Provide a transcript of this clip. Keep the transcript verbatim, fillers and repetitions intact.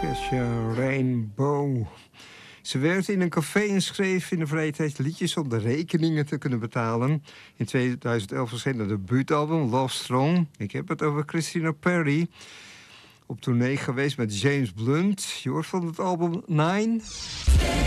Catch Rainbow. Ze werkte in een café en schreef in de vrije tijd liedjes om de rekeningen te kunnen betalen. In tweeduizend elf verscheen haar debuutalbum Love Strong. Ik heb het over Christina Perri. Op tournee geweest met James Blunt. Je hoort van het album Nine.